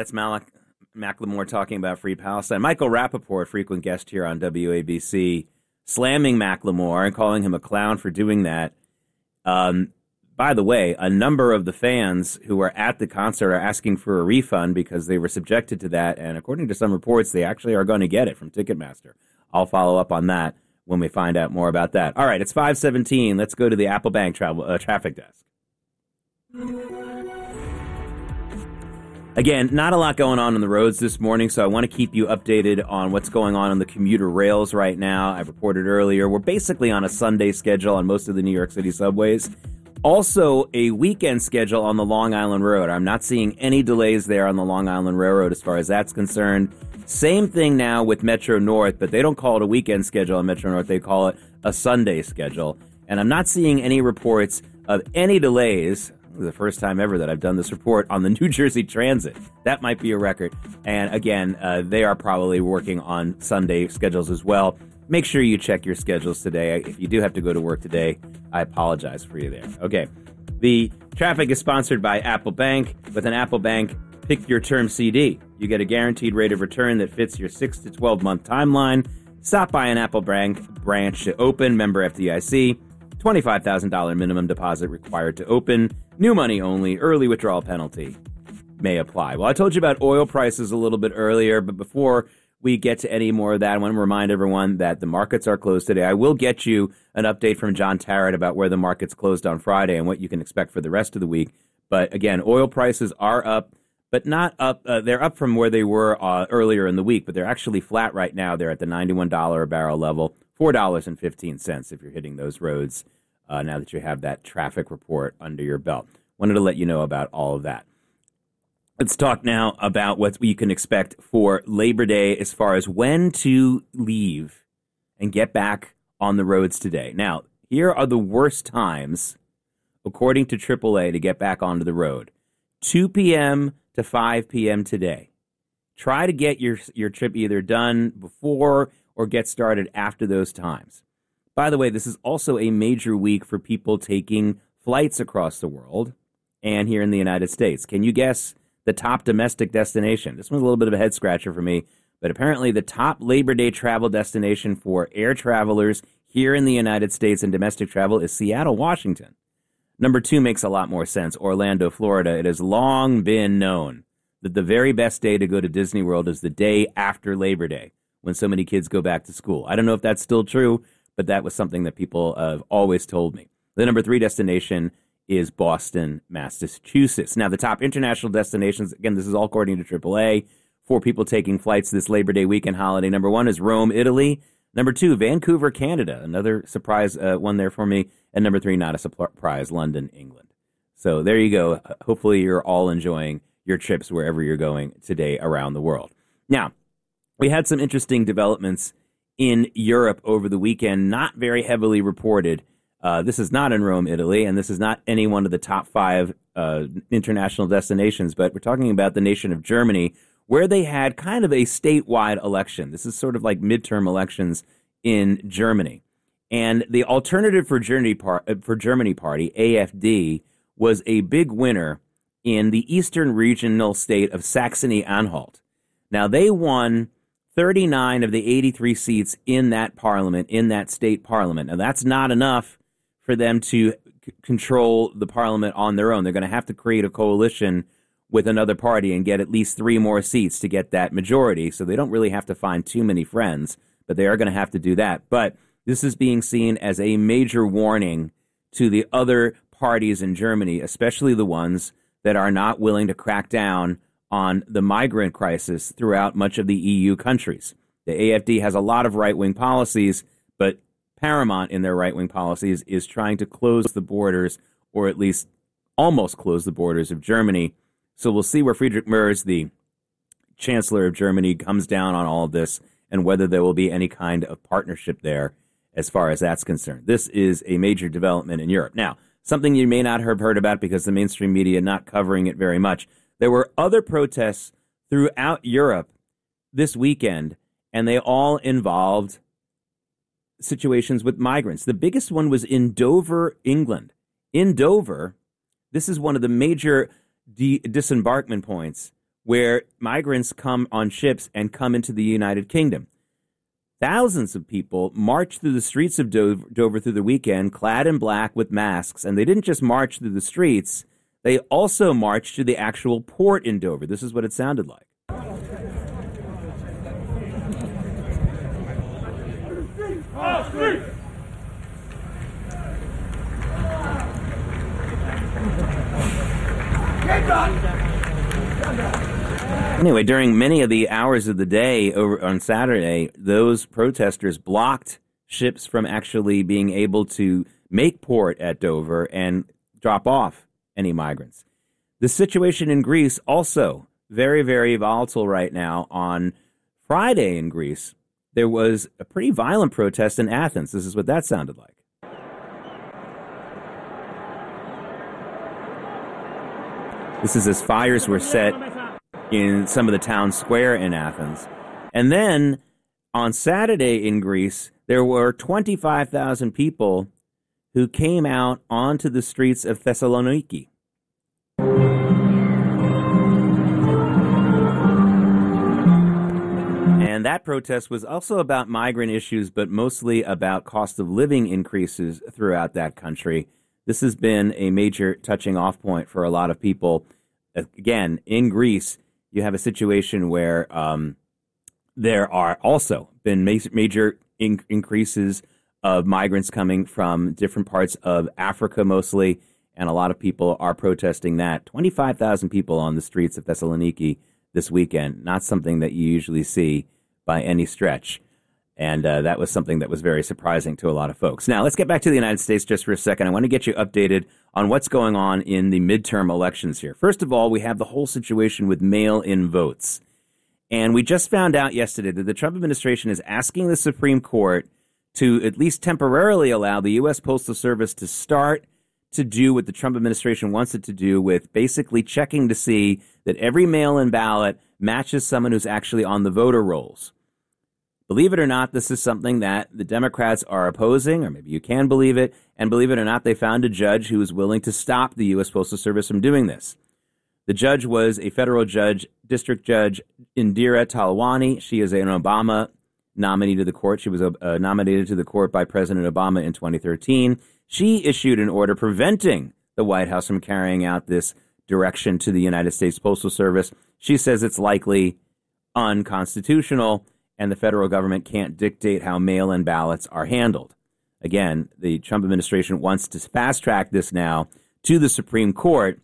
That's Malik Macklemore talking about Free Palestine. Michael Rappaport, frequent guest here on WABC, slamming Macklemore and calling him a clown for doing that. By the way, a number of the fans who were at the concert are asking for a refund because they were subjected to that, and according to some reports, they actually are going to get it from Ticketmaster. I'll follow up on that when we find out more about that. All right, it's 5:17. Let's go to the Apple Bank traffic desk. Again, not a lot going on the roads this morning, so I want to keep you updated on what's going on the commuter rails right now. I reported earlier, we're basically on a Sunday schedule on most of the New York City subways. Also, a weekend schedule on the Long Island Road. I'm not seeing any delays there on the Long Island Railroad as far as that's concerned. Same thing now with Metro North, but they don't call it a weekend schedule on Metro North. They call it a Sunday schedule. And I'm not seeing any reports of any delays. This is the first time ever that I've done this report on the New Jersey Transit. That might be a record. And again, they are probably working on Sunday schedules as well. Make sure you check your schedules today. If you do have to go to work today, I apologize for you there. Okay. The traffic is sponsored by Apple Bank. With an Apple Bank, pick your term CD. You get a guaranteed rate of return that fits your 6 to 12-month timeline. Stop by an Apple Bank branch to open. Member FDIC. $25,000 minimum deposit required to open. New money only. Early withdrawal penalty may apply. Well, I told you about oil prices a little bit earlier, but before we get to any more of that, I want to remind everyone that the markets are closed today. I will get you an update from John Tarrant about where the markets closed on Friday and what you can expect for the rest of the week. But again, oil prices are up, but not up. They're up from where they were earlier in the week, but they're actually flat right now. They're at the $91 a barrel level, $4.15 if you're hitting those roads now that you have that traffic report under your belt. Wanted to let you know about all of that. Let's talk now about what you can expect for Labor Day as far as when to leave and get back on the roads today. Now, here are the worst times, according to AAA, to get back onto the road. 2 p.m. to 5 p.m. today. Try to get your trip either done before or get started after those times. By the way, this is also a major week for people taking flights across the world and here in the United States. Can you guess the top domestic destination? This one's a little bit of a head scratcher for me, but apparently the top Labor Day travel destination for air travelers here in the United States and domestic travel is Seattle, Washington. Number 2 makes a lot more sense, Orlando, Florida. It has long been known that the very best day to go to Disney World is the day after Labor Day, when so many kids go back to school. I don't know if that's still true, but that was something that people have always told me. The number 3 destination is Boston, Massachusetts. Now, the top international destinations, again, this is all according to AAA, for people taking flights this Labor Day weekend holiday. Number 1 is Rome, Italy. Number 2, Vancouver, Canada. Another surprise one there for me. And number 3, not a surprise, London, England. So there you go. Hopefully you're all enjoying your trips wherever you're going today around the world. Now, we had some interesting developments in Europe over the weekend, not very heavily reported. This is not in Rome, Italy, and this is not any one of the top 5 international destinations, but we're talking about the nation of Germany, where they had kind of a statewide election. This is sort of like midterm elections in Germany. And the Alternative for Germany Party, AFD, was a big winner in the eastern regional state of Saxony-Anhalt. Now, they won 39 of the 83 seats in that parliament, in that state parliament. Now, that's not enough for them to control the parliament on their own. They're going to have to create a coalition with another party and get at least 3 more seats to get that majority. So they don't really have to find too many friends, but they are going to have to do that. But this is being seen as a major warning to the other parties in Germany, especially the ones that are not willing to crack down on the migrant crisis throughout much of the EU countries. The AFD has a lot of right-wing policies, but paramount in their right-wing policies is trying to close the borders, or at least almost close the borders of Germany. So we'll see where Friedrich Merz, the Chancellor of Germany, comes down on all of this and whether there will be any kind of partnership there as far as that's concerned. This is a major development in Europe. Now, something you may not have heard about because the mainstream media not covering it very much. There were other protests throughout Europe this weekend, and they all involved situations with migrants. The biggest one was in Dover, England. In Dover, this is one of the major disembarkment points where migrants come on ships and come into the United Kingdom. Thousands of people marched through the streets of Dover through the weekend, clad in black with masks. And they didn't just march through the streets, they also marched to the actual port in Dover. This is what it sounded like. Anyway, during many of the hours of the day over on Saturday, those protesters blocked ships from actually being able to make port at Dover and drop off any migrants. The situation in Greece also very, very volatile right now. On Friday in Greece, there was a pretty violent protest in Athens. This is what that sounded like. This is as fires were set in some of the town square in Athens. And then on Saturday in Greece, there were 25,000 people who came out onto the streets of Thessaloniki. And that protest was also about migrant issues, but mostly about cost of living increases throughout that country. This has been a major touching off point for a lot of people. Again, in Greece, you have a situation where there are also been major increases of migrants coming from different parts of Africa mostly, and a lot of people are protesting that. 25,000 people on the streets of Thessaloniki this weekend, not something that you usually see by any stretch. And that was something that was very surprising to a lot of folks. Now, let's get back to the United States just for a second. I want to get you updated on what's going on in the midterm elections here. First of all, we have the whole situation with mail-in votes. And we just found out yesterday that the Trump administration is asking the Supreme Court to at least temporarily allow the U.S. Postal Service to start to do what the Trump administration wants it to do, with basically checking to see that every mail-in ballot matches someone who's actually on the voter rolls. Believe it or not, this is something that the Democrats are opposing, or maybe you can believe it. And believe it or not, they found a judge who was willing to stop the U.S. Postal Service from doing this. The judge was a federal judge, District Judge Indira Talwani. She is an Obama nominee to the court. She was nominated to the court by President Obama in 2013. She issued an order preventing the White House from carrying out this direction to the United States Postal Service. She says it's likely unconstitutional, and the federal government can't dictate how mail-in ballots are handled. Again, the Trump administration wants to fast-track this now to the Supreme Court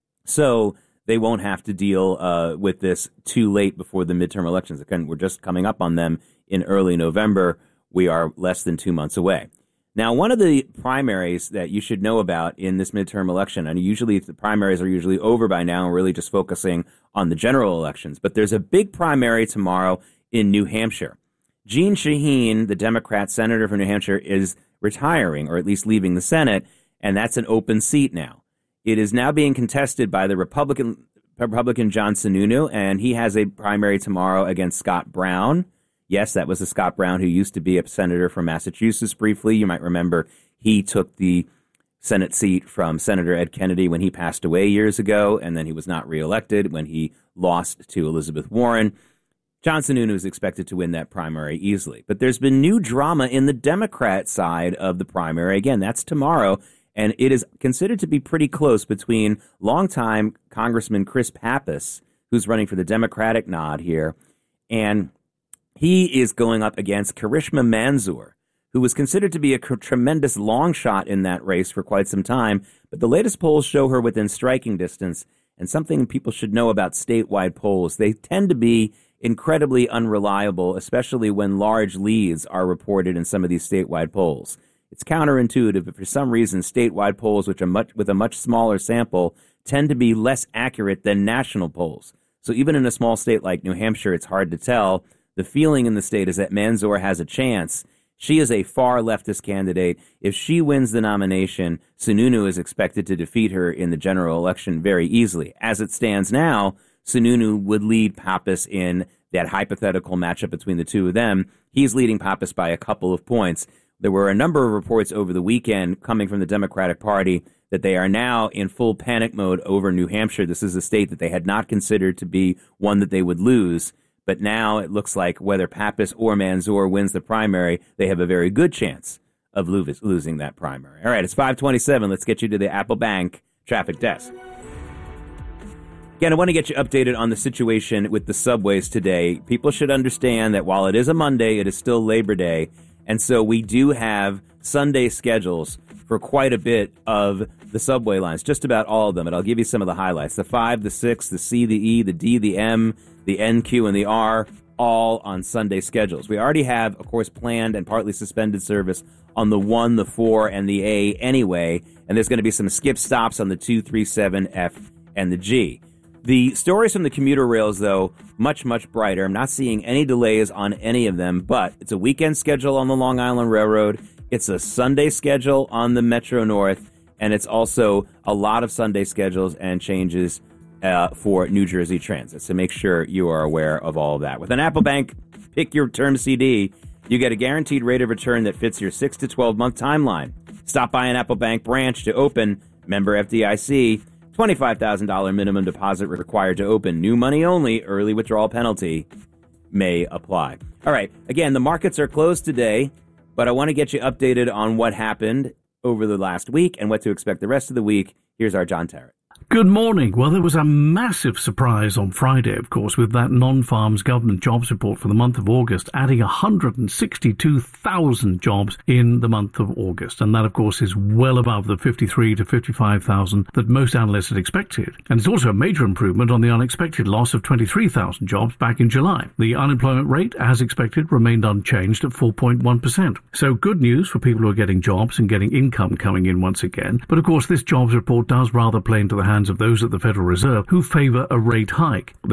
so they won't have to deal with this too late before the midterm elections. Again, we're just coming up on them in early November. We are less than 2 months away. Now, one of the primaries that you should know about in this midterm election, and usually the primaries are usually over by now and really just focusing on the general elections, but there's a big primary tomorrow in New Hampshire. Jeanne Shaheen, the Democrat senator from New Hampshire, is retiring, or at least leaving the Senate, and that's an open seat now. It is now being contested by the Republican John Sununu, and he has a primary tomorrow against Scott Brown. Yes, that was the Scott Brown who used to be a senator from Massachusetts briefly. You might remember he took the Senate seat from Senator Ed Kennedy when he passed away years ago, and then he was not reelected when he lost to Elizabeth Warren. John Sununu is expected to win that primary easily. But there's been new drama in the Democrat side of the primary. Again, that's tomorrow, and it is considered to be pretty close between longtime Congressman Chris Pappas, who's running for the Democratic nod here, and he is going up against Karishma Manzoor, who was considered to be a tremendous long shot in that race for quite some time. But the latest polls show her within striking distance, and something people should know about statewide polls. They tend to be incredibly unreliable, especially when large leads are reported in some of these statewide polls. It's counterintuitive, but for some reason, statewide polls, with a much smaller sample, tend to be less accurate than national polls. So even in a small state like New Hampshire, it's hard to tell. The feeling in the state is that Manzoor has a chance. She is a far leftist candidate. If she wins the nomination, Sununu is expected to defeat her in the general election very easily. As it stands now, Sununu would lead Pappas in that hypothetical matchup between the two of them. He's leading Pappas by a couple of points. There were a number of reports over the weekend coming from the Democratic Party that they are now in full panic mode over New Hampshire. This is a state that they had not considered to be one that they would lose. But now it looks like whether Pappas or Mansour wins the primary, they have a very good chance of losing that primary. All right, it's 5:27. Let's get you to the Apple Bank traffic desk. Again, I want to get you updated on the situation with the subways today. People should understand that while it is a Monday, it is still Labor Day. And so we do have Sunday schedules for quite a bit of the subway lines, just about all of them. And I'll give you some of the highlights. The 5, the 6, the C, the E, the D, the M, the N, Q, and the R, all on Sunday schedules. We already have, of course, planned and partly suspended service on the 1, the 4, and the A anyway. And there's going to be some skip stops on the 2, 3, 7, F, and the G. The stories from the commuter rails, though, much, much brighter. I'm not seeing any delays on any of them, but it's a weekend schedule on the Long Island Railroad. It's a Sunday schedule on the Metro North, and it's also a lot of Sunday schedules and changes for New Jersey Transit. So make sure you are aware of all of that. With an Apple Bank Pick Your Term CD, you get a guaranteed rate of return that fits your 6 to 12-month timeline. Stop by an Apple Bank branch to open. Member FDIC. $25,000 minimum deposit required to open. New money only. Early withdrawal penalty may apply. All right. Again, the markets are closed today, but I want to get you updated on what happened over the last week and what to expect the rest of the week. Here's our John Terrett. Good morning. Well, there was a massive surprise on Friday, of course, with that non-farms government jobs report for the month of August, adding 162,000 jobs in the month of August. And that, of course, is well above the 53 to 55,000 that most analysts had expected. And it's also a major improvement on the unexpected loss of 23,000 jobs back in July. The unemployment rate, as expected, remained unchanged at 4.1%. So good news for people who are getting jobs and getting income coming in once again. But, of course, this jobs report does rather play into the hands of those at the Federal Reserve who favor a rate hike.